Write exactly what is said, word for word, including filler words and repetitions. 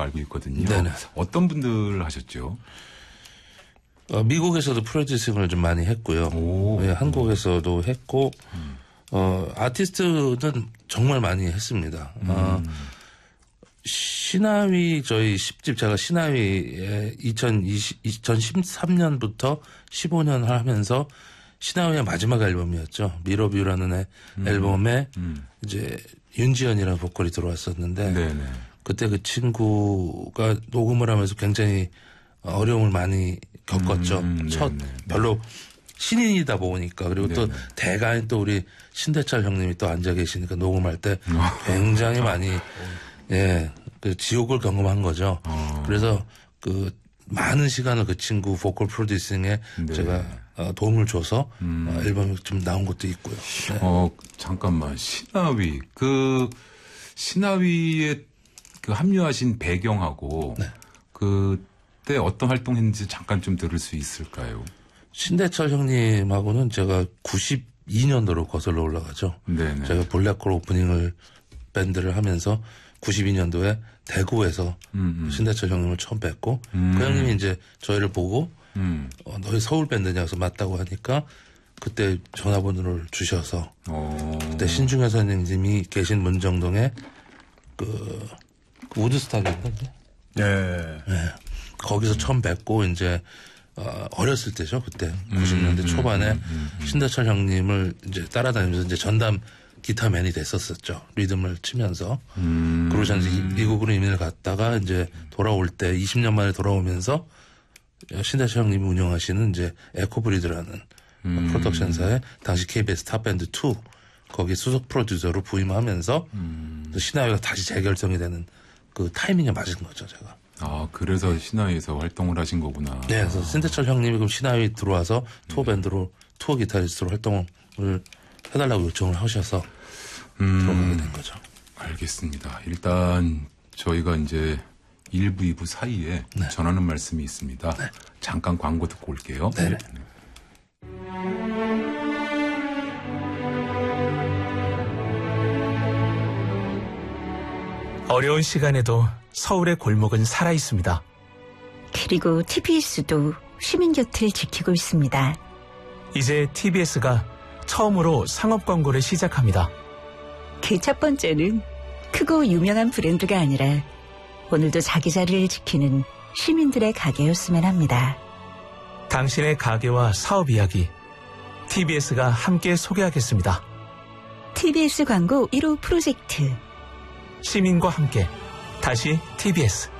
알고 있거든요. 네네. 어떤 분들 하셨죠? 어, 미국에서도 프로듀싱을 좀 많이 했고요. 예, 한국에서도 했고 음. 어, 아티스트는 정말 많이 했습니다. 음. 어, 신하위 저희 십 집 제가 신하위에 이천십삼 년부터 십오 년 하면서 신하위의 마지막 앨범이었죠. 미러뷰라는 애 음. 앨범에 음. 이제 윤지연이라는 보컬이 들어왔었는데 네네. 그때 그 친구가 녹음을 하면서 굉장히 어려움을 많이 겪었죠. 음, 첫 별로 신인이다 보니까 그리고 네네. 또 대가에 또 우리 신대철 형님이 또 앉아 계시니까 녹음할 때 굉장히 많이 예, 그 지옥을 경험한 거죠. 어. 그래서 그 많은 시간을 그 친구 보컬 프로듀싱에 네. 제가 도움을 줘서 음. 앨범이 좀 나온 것도 있고요. 네. 어 잠깐만 신하위 그 신하위에 그 합류하신 배경하고 네. 그때 어떤 활동했는지 잠깐 좀 들을 수 있을까요? 신대철 형님하고는 제가 구십이 년도로 거슬러 올라가죠. 네네. 제가 블랙홀 오프닝을 밴드를 하면서 구십이 년도에 대구에서 음음. 신대철 형님을 처음 뵙고 음. 그 형님이 이제 저희를 보고 음. 어, 너희 서울 밴드냐 해서 맞다고 하니까 그때 전화번호를 주셔서 오. 그때 신중현 선생님이 계신 문정동에 그, 그 우드스탁이었는데 네. 네. 거기서 음. 처음 뵙고 이제 어, 어렸을 때죠 그때 구십 년대 음. 초반에 음. 음. 음. 신대철 형님을 이제 따라다니면서 이제 전담 기타맨이 됐었었죠. 리듬을 치면서. 음. 그러고 이제 미국으로 이민을 갔다가 이제 돌아올 때 이십 년 만에 돌아오면서 신대철 형님이 운영하시는 이제 에코브리드라는 음. 프로덕션사에 당시 케이비에스 탑밴드 투 거기 수석 프로듀서로 부임하면서 음. 신하위가 다시 재결성이 되는 그 타이밍에 맞은 거죠, 제가. 아, 그래서 네. 신하위에서 활동을 하신 거구나. 네, 그래서 신대철 형님이 그럼 신하위 들어와서 투어 밴드로 투어 기타리스트로 활동을 해달라고 요청을 하셔서 음, 들어가게 된 거죠. 알겠습니다. 일단 저희가 이제 일 부, 이 부 사이에 네. 전하는 말씀이 있습니다. 네. 잠깐 광고 듣고 올게요. 네. 네. 어려운 시간에도 서울의 골목은 살아 있습니다. 그리고 티비에스도 시민 곁을 지키고 있습니다. 이제 티비에스가 처음으로 상업 광고를 시작합니다. 그 첫 번째는 크고 유명한 브랜드가 아니라 오늘도 자기 자리를 지키는 시민들의 가게였으면 합니다. 당신의 가게와 사업 이야기 티비에스가 함께 소개하겠습니다. 티비에스 광고 일 호 프로젝트 시민과 함께 다시 티비에스